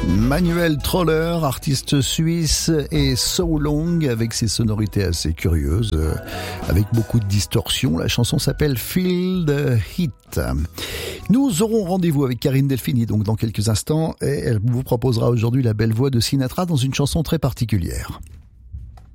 Manuel Troller, artiste suisse, et So Long avec ses sonorités assez curieuses, avec beaucoup de distorsion. La chanson s'appelle Feel the Heat. Nous aurons rendez-vous avec Karine Delphini donc dans quelques instants et elle vous proposera aujourd'hui la belle voix de Sinatra dans une chanson très particulière.